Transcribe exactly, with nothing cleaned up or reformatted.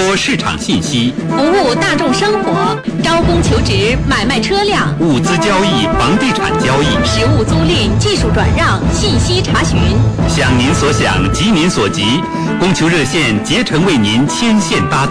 说市场信息， 服务大众生活，招工求职，买卖车辆， 物资交易，房地产交易， 实物租赁，技术转让，信息查询。 想您所想，急您所急，供求热线竭诚为您牵线搭